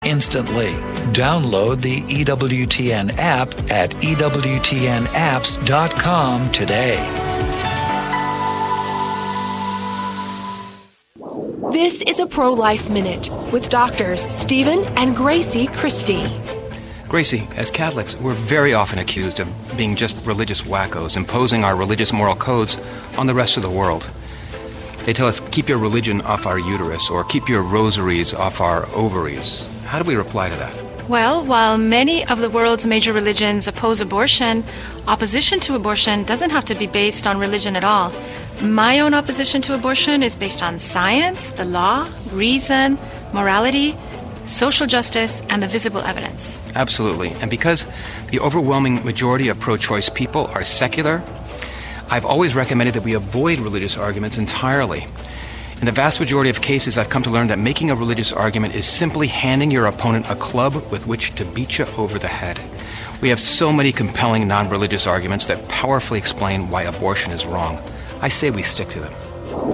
instantly. Download the EWTN app at EWTNapps.com today. This is a Pro-Life Minute with doctors Stephen and Gracie Christie. Gracie, as Catholics, we're very often accused of being just religious wackos, imposing our religious moral codes on the rest of the world. They tell us, keep your religion off our uterus, or keep your rosaries off our ovaries. How do we reply to that? Well, while many of the world's major religions oppose abortion, opposition to abortion doesn't have to be based on religion at all. My own opposition to abortion is based on science, the law, reason, morality, social justice, and the visible evidence. Absolutely. And because the overwhelming majority of pro-choice people are secular, I've always recommended that we avoid religious arguments entirely. In the vast majority of cases, I've come to learn that making a religious argument is simply handing your opponent a club with which to beat you over the head. We have so many compelling non-religious arguments that powerfully explain why abortion is wrong. I say we stick to them.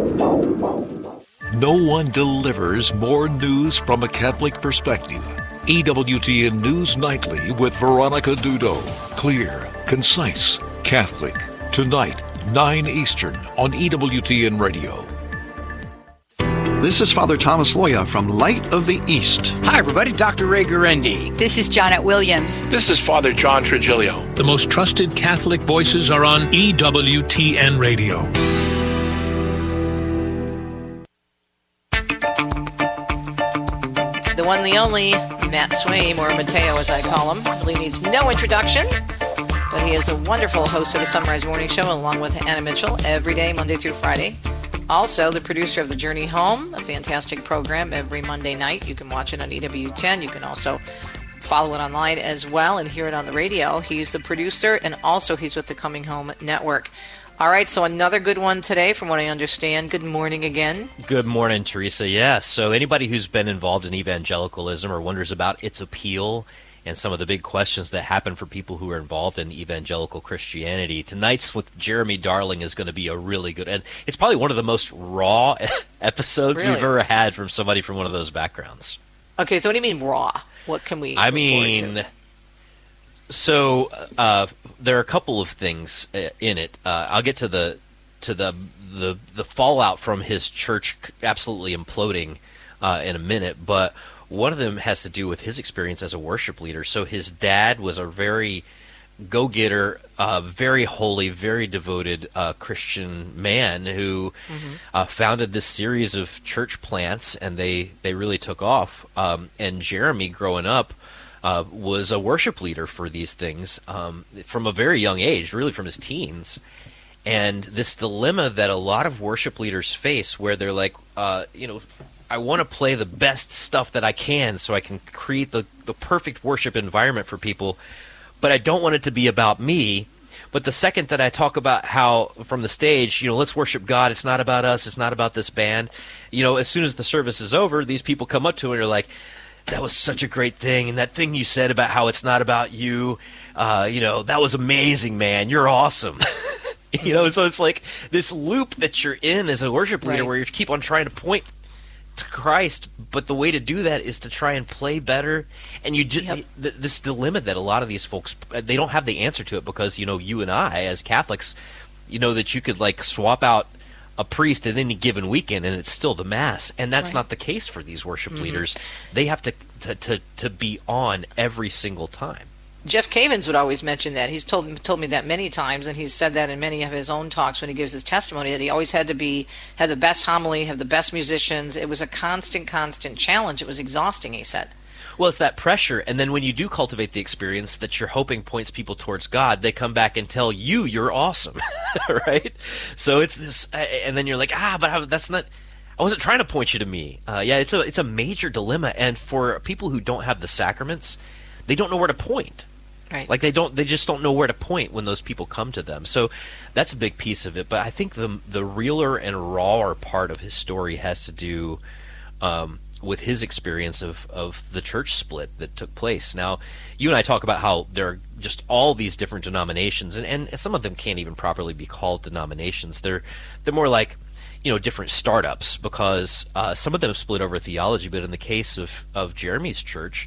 No one delivers more news from a Catholic perspective. EWTN News Nightly with Veronica Dudo. Clear, concise, Catholic. Tonight, 9 Eastern on EWTN Radio. This is Father Thomas Loya from Light of the East. Hi, everybody. Dr. Ray Guarendi. This is Janet Williams. This is Father John Trigilio. The most trusted Catholic voices are on EWTN Radio. The one, the only, Matt Swaim, or Mateo as I call him, really needs no introduction. But he is a wonderful host of the Sunrise Morning Show, along with Anna Mitchell, every day, Monday through Friday. Also, the producer of The Journey Home, a fantastic program every Monday night. You can watch it on EWTN. You can also follow it online as well and hear it on the radio. He's the producer, and also he's with the Coming Home Network. All right, so another good one today, from what I understand. Good morning again. Good morning, Teresa. Yes, so anybody who's been involved in evangelicalism or wonders about its appeal and some of the big questions that happen for people who are involved in evangelical Christianity, tonight's with Jeremy Darling is going to be a really good, and it's probably one of the most raw episods we've ever had from somebody from one of those backgrounds. Okay, so what do you mean raw? What can we so there are a couple of things in it. I'll get to the fallout from his church absolutely imploding in a minute, but one of them has to do with his experience as a worship leader. So his dad was a very go-getter, very holy, very devoted Christian man who founded this series of church plants, and they really took off. And Jeremy, growing up, was a worship leader for these things from a very young age, really from his teens. And this dilemma that a lot of worship leaders face, where they're like, I want to play the best stuff that I can so I can create the perfect worship environment for people, but I don't want it to be about me. But the second that I talk about how, from the stage, let's worship God, it's not about us, it's not about this band, as soon as the service is over, these people come up to me and are like, that was such a great thing, and that thing you said about how it's not about you, that was amazing, man, you're awesome. So it's like this loop that you're in as a worship leader where you keep on trying to point to Christ, but the way to do that is to try and play better. And you just this dilemma that a lot of these folks, they don't have the answer to it, because you and I as Catholics, that you could like swap out a priest at any given weekend and it's still the Mass, and that's not the case for these worship leaders. They have to be on every single time. Jeff Cavins would always mention that. He's told me that many times, and he's said that in many of his own talks when he gives his testimony, that he always had to have the best homily, have the best musicians. It was a constant challenge. It was exhausting, he said. Well, it's that pressure, and then when you do cultivate the experience that you're hoping points people towards God, they come back and tell you you're awesome, right? So it's this, and then you're like, but that's not. I wasn't trying to point you to me. It's a major dilemma, and for people who don't have the sacraments, they don't know where to point. Right. Like they just don't know where to point when those people come to them. So that's a big piece of it. But I think the realer and rawer part of his story has to do with his experience of the church split that took place. Now, you and I talk about how there are just all these different denominations, and some of them can't even properly be called denominations. They're more like, different startups, because some of them split over theology, but in the case of Jeremy's church,